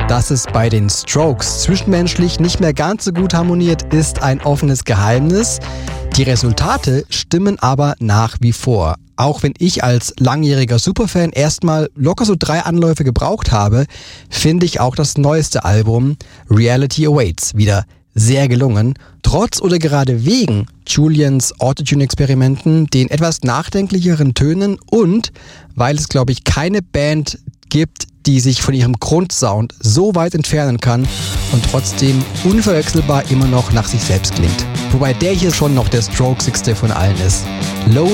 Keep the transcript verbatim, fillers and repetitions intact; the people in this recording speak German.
Dass es bei den Strokes zwischenmenschlich nicht mehr ganz so gut harmoniert, ist ein offenes Geheimnis. Die Resultate stimmen aber nach wie vor. Auch wenn ich als langjähriger Superfan erstmal locker so drei Anläufe gebraucht habe, finde ich auch das neueste Album Reality Awaits wieder sehr gelungen. Trotz oder gerade wegen Julians Autotune-Experimenten, den etwas nachdenklicheren Tönen und weil es, glaube ich, keine Band gibt, die sich von ihrem Grundsound so weit entfernen kann und trotzdem unverwechselbar immer noch nach sich selbst klingt. Wobei der hier schon noch der Strokesigste von allen ist. Low